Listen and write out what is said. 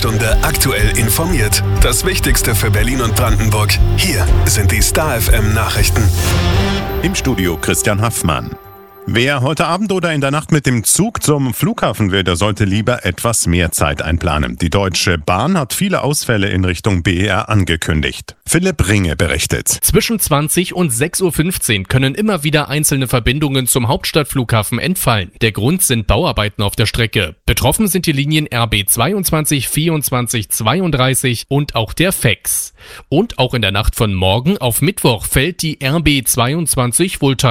Stunde aktuell informiert. Das Wichtigste für Berlin und Brandenburg. Hier sind die Star FM Nachrichten. Im Studio Christian Haffmann. Wer heute Abend oder in der Nacht mit dem Zug zum Flughafen will, der sollte lieber etwas mehr Zeit einplanen. Die Deutsche Bahn hat viele Ausfälle in Richtung BER angekündigt. Philipp Ringe berichtet. Zwischen 20 und 6.15 Uhr können immer wieder einzelne Verbindungen zum Hauptstadtflughafen entfallen. Der Grund sind Bauarbeiten auf der Strecke. Betroffen sind die Linien RB 22, 24, 32 und auch der FEX. Und auch in der Nacht von morgen auf Mittwoch fällt die RB 22 wohl